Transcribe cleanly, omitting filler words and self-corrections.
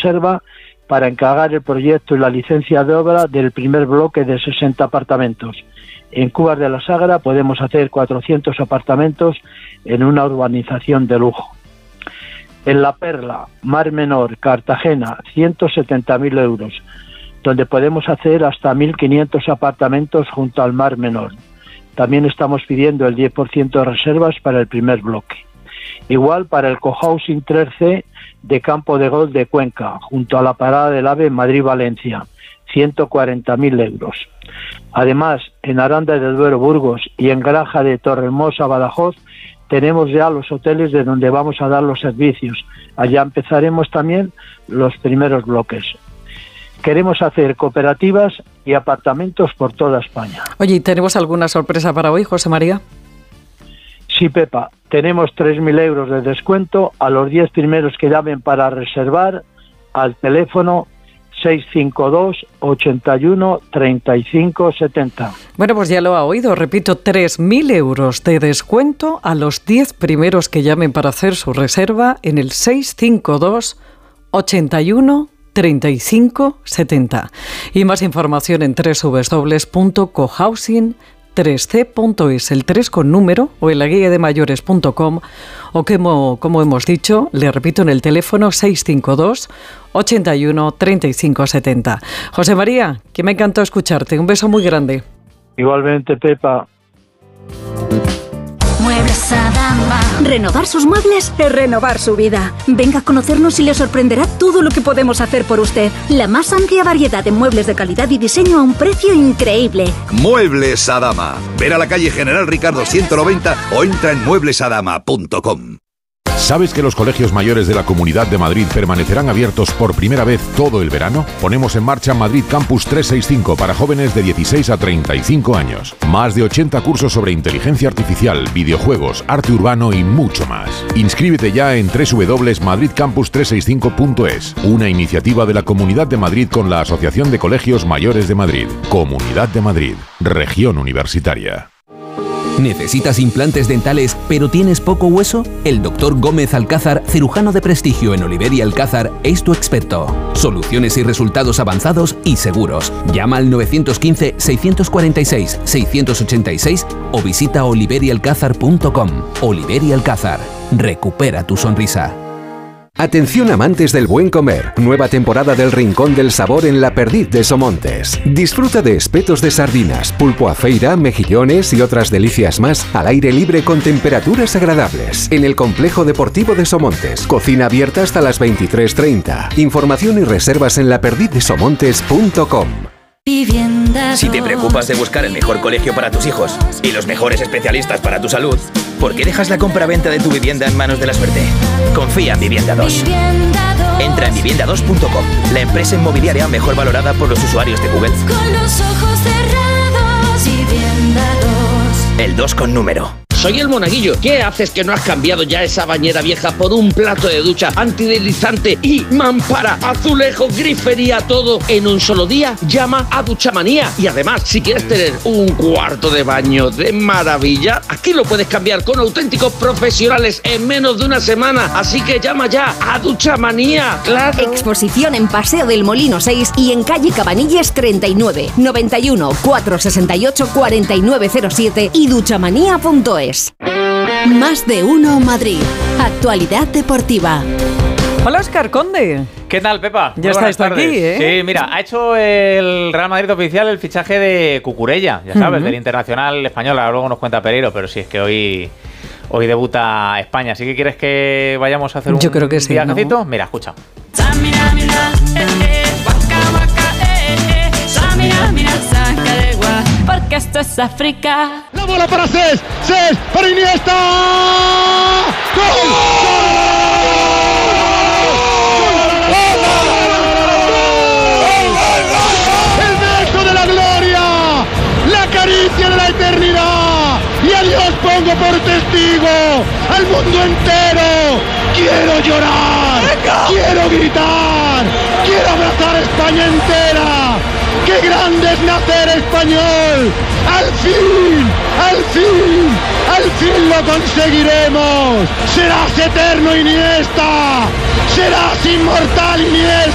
reserva para encargar el proyecto y la licencia de obra del primer bloque de 60 apartamentos. En Cubas de la Sagra podemos hacer 400 apartamentos en una urbanización de lujo. En La Perla, Mar Menor, Cartagena, 170.000 euros, donde podemos hacer hasta 1.500 apartamentos junto al Mar Menor. También estamos pidiendo el 10% de reservas para el primer bloque. Igual para el cohousing 3C de Campo de Gol de Cuenca, junto a la parada del AVE Madrid-Valencia, 140.000 euros. Además, en Aranda de Duero, Burgos y en Granja de Torrehermosa, Badajoz, tenemos ya los hoteles de donde vamos a dar los servicios. Allá empezaremos también los primeros bloques. Queremos hacer cooperativas y apartamentos por toda España. Oye, ¿y tenemos alguna sorpresa para hoy, José María? Sí, Pepa, tenemos 3.000 euros de descuento a los 10 primeros que llamen para reservar al teléfono 652 81 35 70. Bueno, pues ya lo ha oído, repito, 3.000 euros de descuento a los 10 primeros que llamen para hacer su reserva en el 652 81 35 70. Y más información en www.cohousing3c.es, el 3 con número, o en la guía de mayores.com, o como hemos dicho, le repito, en el teléfono 652 81 35 70. José María, que me encantó escucharte. Un beso muy grande. Igualmente, Pepa. Muebles Adama. Renovar sus muebles es renovar su vida. Venga a conocernos y le sorprenderá todo lo que podemos hacer por usted. La más amplia variedad de muebles de calidad y diseño a un precio increíble. Muebles Adama. Ver a la calle General Ricardo 190 o entra en mueblesadama.com. ¿Sabes que los colegios mayores de la Comunidad de Madrid permanecerán abiertos por primera vez todo el verano? Ponemos en marcha Madrid Campus 365 para jóvenes de 16 a 35 años. Más de 80 cursos sobre inteligencia artificial, videojuegos, arte urbano y mucho más. Inscríbete ya en www.madridcampus365.es, una iniciativa de la Comunidad de Madrid con la Asociación de Colegios Mayores de Madrid. Comunidad de Madrid, región universitaria. ¿Necesitas implantes dentales pero tienes poco hueso? El Dr. Gómez Alcázar, cirujano de prestigio en Oliver y Alcázar, es tu experto. Soluciones y resultados avanzados y seguros. Llama al 915-646-686 o visita oliverialcázar.com. Oliver y Alcázar. Recupera tu sonrisa. Atención amantes del buen comer, nueva temporada del Rincón del Sabor en La Perdiz de Somontes. Disfruta de espetos de sardinas, pulpo a feira, mejillones y otras delicias más al aire libre con temperaturas agradables. En el Complejo Deportivo de Somontes, cocina abierta hasta las 23:30. Información y reservas en laperdizdesomontes.com. Si te preocupas de buscar el mejor colegio para tus hijos y los mejores especialistas para tu salud, ¿por qué dejas la compra-venta de tu vivienda en manos de la suerte? Confía en Vivienda 2. Entra en vivienda2.com, la empresa inmobiliaria mejor valorada por los usuarios de Google. Con los ojos cerrados, Vivienda 2. El 2 con número. Soy el Monaguillo. ¿Qué haces que no has cambiado ya esa bañera vieja por un plato de ducha antideslizante y mampara, azulejo, grifería, todo en un solo día? Llama a Duchamanía. Y además, si quieres tener un cuarto de baño de maravilla, aquí lo puedes cambiar con auténticos profesionales en menos de una semana. Así que llama ya a Duchamanía. ¡Claro! Exposición en Paseo del Molino 6 y en calle Cabanilles 39, 91 468 4907 y duchamanía.es. Más de uno Madrid. Actualidad deportiva. Hola, Óscar Conde. ¿Qué tal, Pepa? Ya está esto aquí, ¿eh? Sí, mira, ha hecho el Real Madrid oficial el fichaje de Cucurella, ya sabes, del Internacional español. Ahora luego nos cuenta Pereiro, pero sí, es que hoy debuta España. ¿Así que quieres que vayamos a hacer un viajecito? ¿No? Mira, escucha. Porque esto es África. La bola para Cés para Iniesta. ¡Gol! ¡El beso de la gloria! ¡La caricia de la eternidad! Y a Dios pongo por testigo, al mundo entero. Quiero llorar, quiero gritar, quiero abrazar a España entera. ¡Qué grande es nacer español! ¡Al fin! ¡Al fin! ¡Al fin lo conseguiremos! ¡Serás eterno, Iniesta! ¡Serás inmortal, Iniesta!